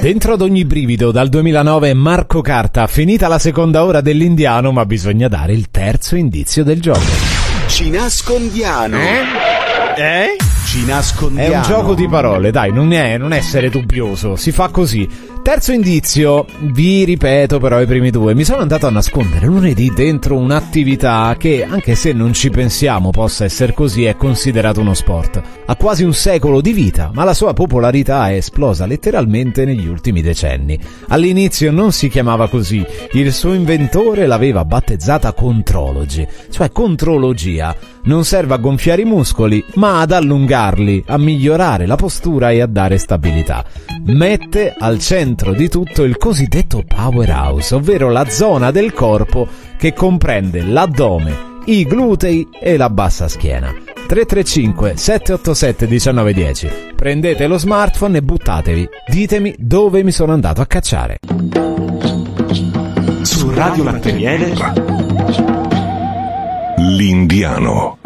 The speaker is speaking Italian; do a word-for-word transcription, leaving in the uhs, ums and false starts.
Dentro ad ogni brivido dal duemilanove Marco Carta, finita la seconda ora dell'Indiano, ma bisogna dare il terzo indizio del gioco. Ci nascondiamo. Eh? Eh? Ci nascondiamo. È un gioco di parole, dai, non è, non essere dubbioso, si fa così. Terzo indizio, vi ripeto però i primi due. Mi sono andato a nascondere lunedì dentro un'attività che, anche se non ci pensiamo possa essere così, è considerato uno sport. Ha quasi un secolo di vita, ma la sua popolarità è esplosa letteralmente negli ultimi decenni. All'inizio non si chiamava così, il suo inventore l'aveva battezzata Contrology, cioè contrologia. Non serve a gonfiare i muscoli, ma ad allungarli, a migliorare la postura e a dare stabilità. Mette al centro di tutto il cosiddetto powerhouse, ovvero la zona del corpo che comprende l'addome, i glutei e la bassa schiena. tre tre cinque sette otto sette uno nove uno zero. Prendete lo smartphone e buttatevi. Ditemi dove mi sono andato a cacciare. Su Radio Latte Miele L'Indiano.